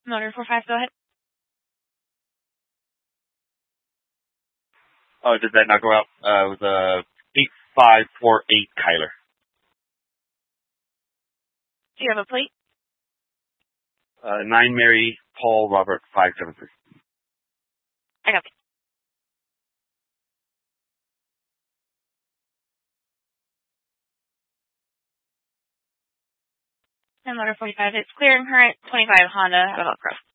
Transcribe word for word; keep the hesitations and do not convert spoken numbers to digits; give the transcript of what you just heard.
Motor four five, go ahead. Oh, did that not go out? Uh, it was uh, eight five four eight Kyler. Do you have a plate? Uh, nine Mary Paul Robert five seven three. I got it. And motor forty-five, it's clear and current, twenty-five Honda out of Elk Grove.